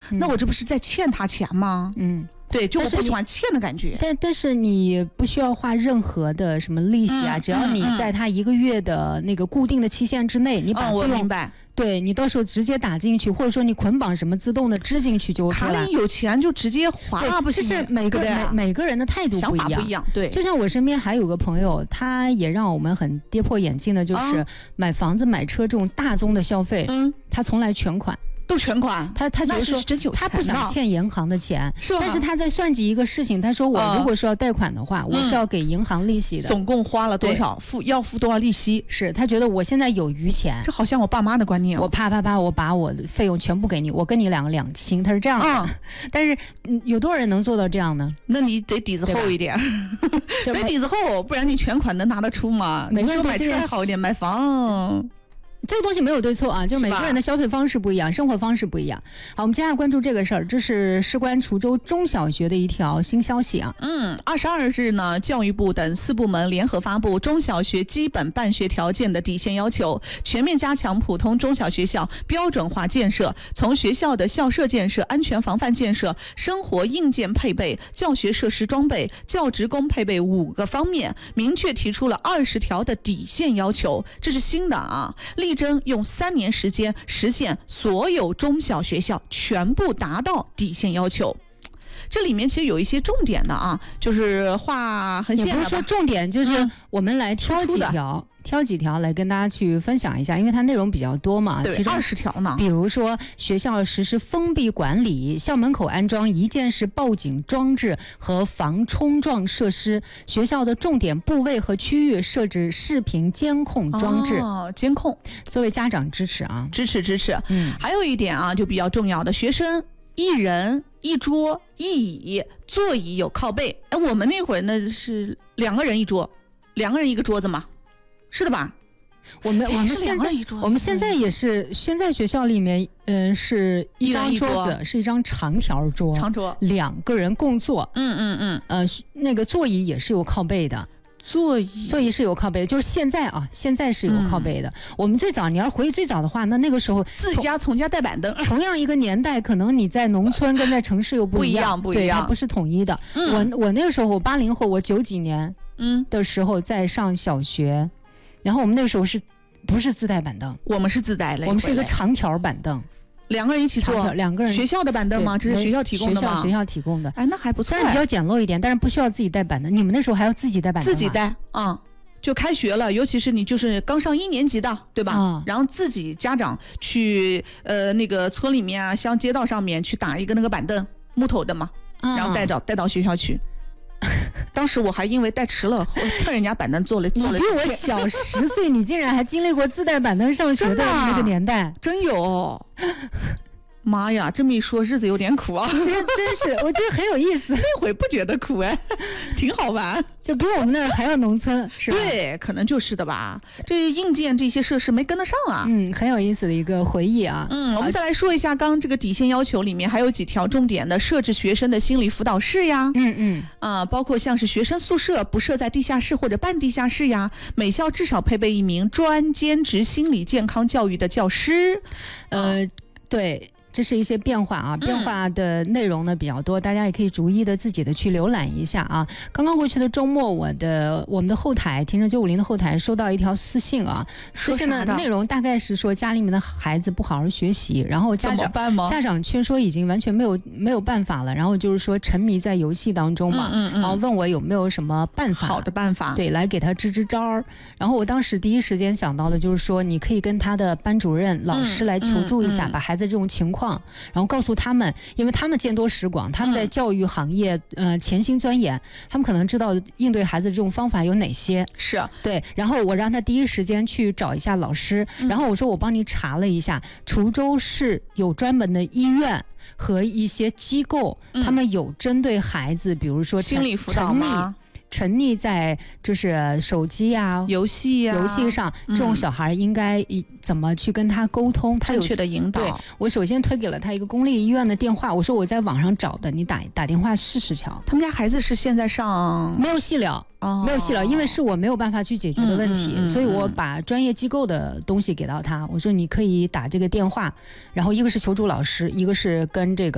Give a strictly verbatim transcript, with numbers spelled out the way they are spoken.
嗯、 那我这不是在欠他钱吗？ 嗯。 对，就我不喜欢欠的感觉。 但但是你不需要花任何的什么利息啊， 嗯、 只要你在他一个月的那个固定的期限之内，嗯、你把费用， 哦、我明白。 对，你到时候直接打进去，或者说你捆绑什么自动的支进去就 OK 了。 卡里有钱就直接花，不行。 就是每个人、啊、每每个人的态度不一样， 想法不一样。对， 就像我身边还有个朋友，他也让我们很跌破眼镜的，就是买房子、买车这种大宗的消费，嗯，他从来全款。 都全款， 他他觉得说他不想欠银行的钱， 是但是他在算计一个事情，他说我如果是要贷款的话，嗯、我是要给银行利息的， 总共花了多少，付要付多少利息？ 是他觉得我现在有余钱， 这好像我爸妈的观念、哦， 我啪啪啪，我把我的费用全部给你，我跟你两个两清，他是这样的。嗯、但是、嗯、有多少人能做到这样呢？ 那你得底子厚一点，得底子厚，不然你全款能拿得出吗？ 每个人买车还好一点，买房。 这个东西没有对错啊，就每个人的消费方式不一样，生活方式不一样。好，我们接下来关注这个事儿，这是事关滁州中小学的一条新消息啊。 嗯，二十二日呢，教育部等四部门联合发布中小学基本办学条件的底线要求，全面加强普通中小学校标准化建设，从学校的校舍建设、安全防范建设、生活硬件配备、教学设施装备、教职工配备五个方面，明确提出了二十条的底线要求，这是新的啊。力争用三年时间实现所有中小学校全部达到底线要求。这里面其实有一些重点的啊，就是画横线的吧， 也不是说重点，就是我们来挑几条、嗯、挑几条来跟大家去分享一下，因为它内容比较多嘛。 对， 其中二十条呢。 比如说学校实施封闭管理，校门口安装一键式报警装置和防冲撞设施，学校的重点部位和区域设置视频监控装置。 哦，监控。 作为家长支持啊， 支持支持。 嗯， 还有一点啊，就比较重要的，学生一人一桌一椅，座椅有靠背。哎，我们那会儿呢是两个人一桌，两个人一个桌子嘛，是的吧？ 我们我们现在我们现在也是，现在学校里面，嗯，是一张桌子，是一张长条桌， 长桌， 两个人共坐。 嗯嗯嗯， 呃，那个座椅也是有靠背的。 座椅座椅是有靠背的，就是现在啊，现在是有靠背的。嗯、我们最早，你要回忆最早的话，那那个时候自家从家带板凳， 同样一个年代，可能你在农村跟在城市又不一样， 不一样，不一样， 对，它不是统一的。 嗯、 我我那个时候，我八零后，我九几年嗯的时候在上小学，嗯、然后我们那个时候是不是自带板凳？ 我们是自带的， 我们是一个长条板凳。 两个人一起坐， 两个人学校的板凳吗？这是学校提供的吗？ 学校学校提供的。 哎，那还不错， 虽然比较简陋一点，但是不需要自己带板凳。你们那时候还要自己带板凳吗？ 自己带啊、嗯，就开学了，尤其是你就是刚上一年级的，对吧？ 嗯、 然后自己家长去呃那个村里面啊，像街道上面去打一个那个板凳，木头的嘛， 嗯、 然后带着带到学校去。当时我还因为带迟了，蹭人家板凳坐了坐了。 你比我小十岁，你竟然还经历过自带板凳上学的那个年代， 真有。妈呀，这么一说，日子有点苦啊！ 真真是，我觉得很有意思。 那会不觉得苦哎，挺好玩， 就比我们那儿还要农村，是吧？ 对，可能就是的吧。这硬件这些设施没跟得上啊。 嗯，很有意思的一个回忆啊。 嗯，我们再来说一下，刚刚这个底线要求里面还有几条重点的，设置学生的心理辅导室呀。 嗯嗯。 啊、呃，包括像是学生宿舍不设在地下室或者半地下室呀，每校至少配备一名专兼职心理健康教育的教师。 呃，对。这是一些变化啊，变化的内容呢比较多，嗯、大家也可以逐一的自己的去浏览一下啊。刚刚过去的周末，我的我们的后台听着九五零的后台收到一条私信啊，私信的内容大概是说家里面的孩子不好好学习，然后家长家长却说已经完全没有没有办法了，然后就是说沉迷在游戏当中嘛， 嗯嗯嗯、 然后问我有没有什么办法， 好的办法， 对，来给他支支招儿。然后我当时第一时间想到的就是说，你可以跟他的班主任、老师来求助一下，嗯嗯、把孩子这种情况。然后告诉他们，因为他们见多识广，他们在教育行业呃潜心钻研，他们可能知道应对孩子这种方法有哪些。 是对，然后我让他第一时间去找一下老师，然后我说我帮你查了一下，滁州市有专门的医院和一些机构， 嗯、 他们有针对孩子，比如说心理辅导吗？ 沉溺在就是手机啊、 游戏啊、 游戏上，这种小孩应该怎么去跟他沟通？他有正确的引导。 对，我首先推给了他一个公立医院的电话，我说我在网上找的，你打打电话试试瞧。 他们家孩子是现在上没有细聊。 哦、 没有细聊，因为是我没有办法去解决的问题， 嗯嗯嗯嗯、 所以我把专业机构的东西给到他。我说你可以打这个电话，然后一个是求助老师，一个是跟这个